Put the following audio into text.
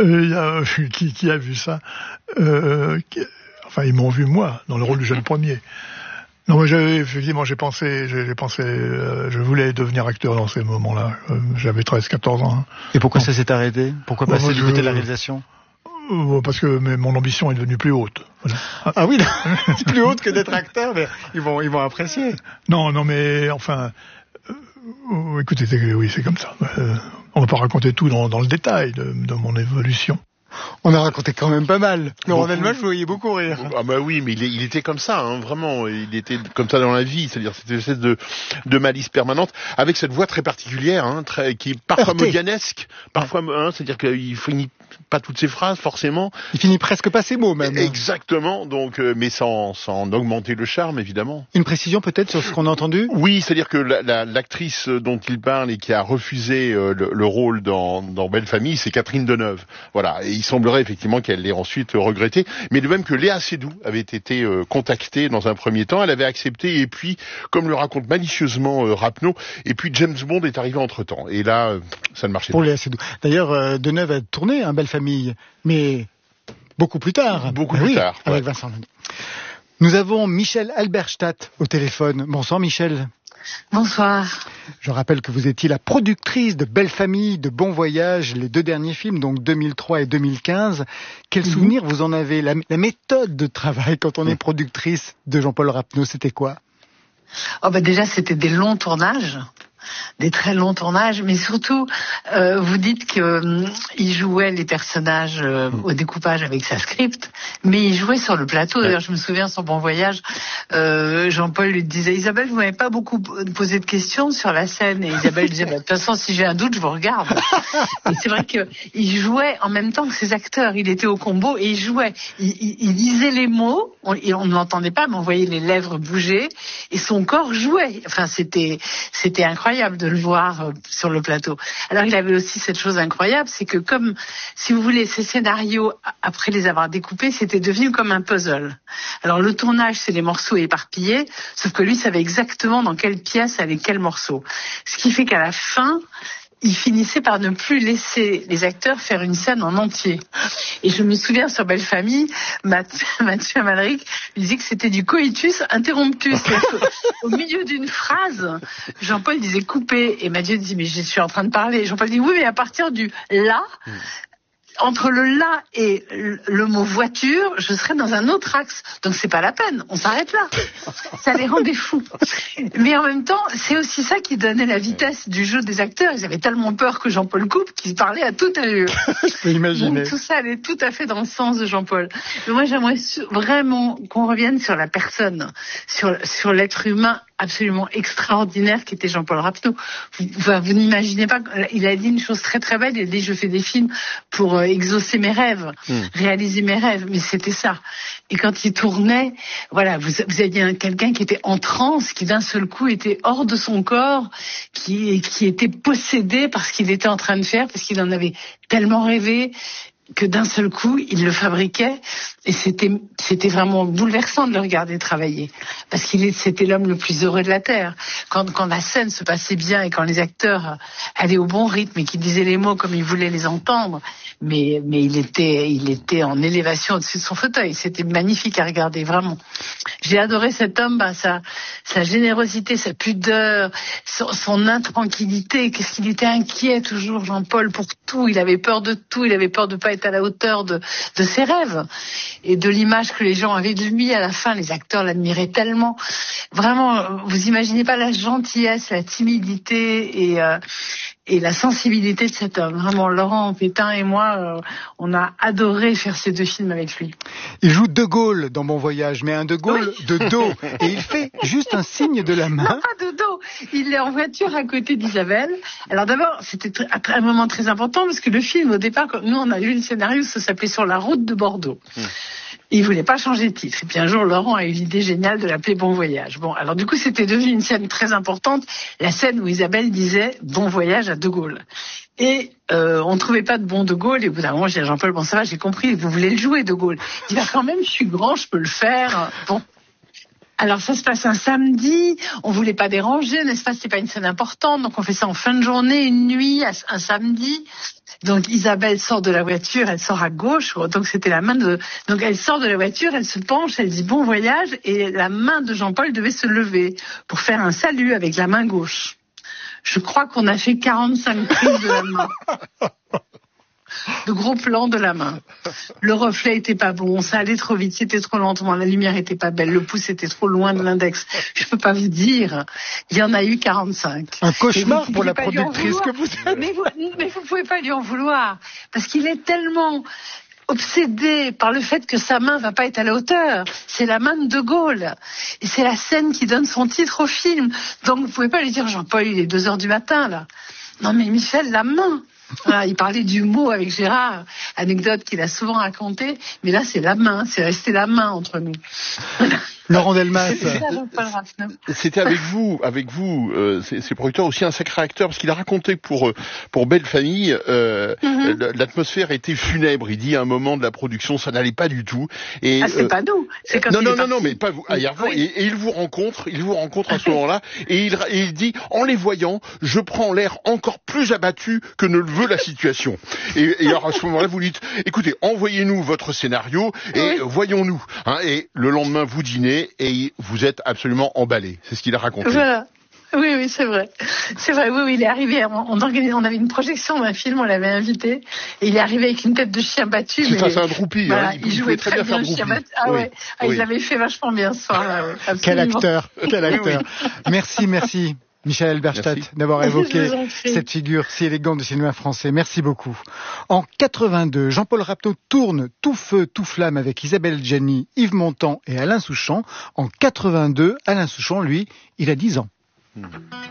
Qui a vu ça Enfin, ils m'ont vu moi dans le rôle du jeune premier. Non, mais effectivement, j'ai pensé, je voulais devenir acteur dans ces moments-là. J'avais 13-14 ans. Hein. Et pourquoi ça s'est arrêté? Pourquoi passer du côté de la réalisation? Parce que mon ambition est devenue plus haute. Voilà. Ah oui, plus haute que d'être acteur, mais ils vont apprécier. Non, mais enfin, écoutez, oui, c'est comme ça. On va pas raconter tout dans le détail de mon évolution. On a raconté quand même pas mal. Laurent Delmas, je voyais beaucoup rire. Ah bah oui, mais il était comme ça, hein, vraiment. Il était comme ça dans la vie, c'est-à-dire c'était une espèce de malice permanente, avec cette voix très particulière, hein, qui est parfois modianesque, parfois, hein, c'est-à-dire qu'il finit pas toutes ses phrases forcément. Il finit presque pas ses mots même. Exactement, donc, mais sans augmenter le charme évidemment. Une précision peut-être sur ce qu'on a entendu? Oui, c'est-à-dire que l'actrice dont il parle et qui a refusé le rôle dans Belle Famille, c'est Catherine Deneuve. Voilà. Et il semblerait effectivement qu'elle l'ait ensuite regretté, mais de même que Léa Seydoux avait été contactée dans un premier temps, elle avait accepté, et puis, comme le raconte malicieusement Rapneau, et puis James Bond est arrivé entre-temps, et là, ça ne marchait pas. Pour Léa Seydoux. D'ailleurs, Deneuve a tourné Belle Famille, mais beaucoup plus tard. Plus tard. Avec Vincent Lindon. Nous avons Michel Halberstadt au téléphone. Bonsoir Michel. Bonsoir. Je rappelle que vous étiez la productrice de Belle Famille, de Bon Voyage, les deux derniers films, donc 2003 et 2015. Quel souvenir vous en avez? La méthode de travail quand on est productrice de Jean-Paul Rapneau, c'était quoi? Déjà, c'était des longs tournages. Des très longs tournages, mais surtout, vous dites que il jouait les personnages au découpage avec sa script, mais il jouait sur le plateau. D'ailleurs, je me souviens, sur Bon Voyage, Jean-Paul lui disait: Isabelle, vous m'avez pas beaucoup posé de questions sur la scène. Et Isabelle disait: de toute façon, si j'ai un doute, je vous regarde. Et c'est vrai qu'il jouait en même temps que ses acteurs. Il était au combo et il jouait. Il disait les mots, on ne l'entendait pas, mais on voyait les lèvres bouger et son corps jouait. Enfin, c'était incroyable de le voir sur le plateau. Alors il avait aussi cette chose incroyable, c'est que comme, si vous voulez, ces scénarios, après les avoir découpés, c'était devenu comme un puzzle. Alors le tournage, c'est les morceaux éparpillés, sauf que lui savait exactement dans quelle pièce allait quel morceau. Ce qui fait qu'à la fin, il finissait par ne plus laisser les acteurs faire une scène en entier. Et je me souviens, sur Belle Famille, Mathieu Amalric disait que c'était du coitus interruptus. Au milieu d'une phrase, Jean-Paul disait couper, et Mathieu dit: mais je suis en train de parler. Et Jean-Paul dit: oui, mais à partir du là, entre le là et le mot voiture, je serais dans un autre axe. Donc c'est pas la peine, on s'arrête là. Ça les rendait fous. Mais en même temps, c'est aussi ça qui donnait la vitesse du jeu des acteurs. Ils avaient tellement peur que Jean-Paul coupe qu'ils parlaient à toute allure. Je peux imaginer. Donc tout ça allait tout à fait dans le sens de Jean-Paul. Mais moi, j'aimerais vraiment qu'on revienne sur la personne, sur l'être humain absolument extraordinaire qui était Jean-Paul Rapneau. Vous n'imaginez pas, il a dit une chose très très belle, il a dit: je fais des films pour exaucer mes rêves, réaliser mes rêves, mais c'était ça. Et quand il tournait, voilà, vous aviez quelqu'un qui était en transe, qui d'un seul coup était hors de son corps, qui était possédé par ce qu'il était en train de faire, parce qu'il en avait tellement rêvé, que d'un seul coup, il le fabriquait, et c'était vraiment bouleversant de le regarder travailler, parce c'était l'homme le plus heureux de la Terre. Quand la scène se passait bien et quand les acteurs allaient au bon rythme et qu'ils disaient les mots comme ils voulaient les entendre, mais il était en élévation au-dessus de son fauteuil. C'était magnifique à regarder, vraiment. J'ai adoré cet homme, sa générosité, sa pudeur, son intranquillité. Qu'est-ce qu'il était inquiet toujours, Jean-Paul, pour tout. Il avait peur de tout. Il avait peur de pas être à la hauteur de ses rêves et de l'image que les gens avaient de lui. À la fin, les acteurs l'admiraient tellement. Vraiment, vous imaginez pas la gentillesse, la timidité et la sensibilité de cet homme. Vraiment, Laurent Pétain et moi, on a adoré faire ces deux films avec lui. Il joue De Gaulle dans Bon Voyage, mais un De Gaulle de dos. Et il fait juste un signe de la main. Non, pas de dos. Il est en voiture à côté d'Isabelle. Alors d'abord, c'était un moment très important parce que le film, au départ, quand nous on a vu le scénario, ça s'appelait Sur la route de Bordeaux. Il voulait pas changer de titre. Et puis un jour, Laurent a eu l'idée géniale de l'appeler Bon Voyage. Bon, alors du coup, c'était devenu une scène très importante, la scène où Isabelle disait Bon Voyage à De Gaulle. Et on ne trouvait pas de bon De Gaulle. Et au bout d'un moment, j'ai dit à Jean-Paul: bon, ça va, j'ai compris, vous voulez le jouer, De Gaulle. Il dit: quand même, je suis grand, je peux le faire. Bon. Alors ça se passe un samedi, on voulait pas déranger, n'est-ce pas, c'est pas une scène importante, donc on fait ça en fin de journée, une nuit, un samedi. Donc Isabelle sort de la voiture, elle sort à gauche, donc c'était la main de... Donc elle sort de la voiture, elle se penche, elle dit bon voyage, et la main de Jean-Paul devait se lever pour faire un salut avec la main gauche. Je crois qu'on a fait 45 prises de la main. De gros plans de la main. Le reflet était pas bon, ça allait trop vite, c'était trop lentement, la lumière était pas belle, le pouce était trop loin de l'index. Je peux pas vous dire, il y en a eu 45. Un cauchemar pour la productrice que vous êtes. Mais vous pouvez pas lui en vouloir, parce qu'il est tellement obsédé par le fait que sa main va pas être à la hauteur. C'est la main de De Gaulle. Et c'est la scène qui donne son titre au film. Donc vous pouvez pas lui dire, Jean-Paul, il est 2h du matin, là. Non mais Michel, la main. Voilà, il parlait du mot avec Gérard, anecdote qu'il a souvent racontée, mais là c'est la main, c'est resté la main entre nous. Laurent Delmas. C'était avec vous, ces producteurs aussi un sacré acteur, parce qu'il a raconté pour Belle Famille, l'atmosphère était funèbre. Il dit à un moment de la production, ça n'allait pas du tout. Et c'est pas nous. C'est comme non, mais pas vous. Oui. Et il vous rencontre à ce moment-là, et il dit, en les voyant, je prends l'air encore plus abattu que ne le veut la situation. Et alors à ce moment-là, vous dites, écoutez, envoyez-nous votre scénario et voyons-nous. Et le lendemain, vous dînez. Et vous êtes absolument emballé. C'est ce qu'il a raconté. Voilà. Oui, c'est vrai. C'est vrai, oui, il est arrivé. On avait une projection d'un film, on l'avait invité. Et il est arrivé avec une tête de chien battu. C'est un droupie. Voilà, il jouait très bien le chien battu. Ah ouais. Il l'avait fait vachement bien ce soir-là. Ouais, quel acteur. Oui. Merci. Michel Halberstadt, d'avoir évoqué cette figure si élégante du cinéma français. Merci beaucoup. En 82, Jean-Paul Rapneau tourne Tout feu, tout flamme avec Isabelle Adjani, Yves Montand et Alain Souchon. En 82, Alain Souchon, lui, il a 10 ans.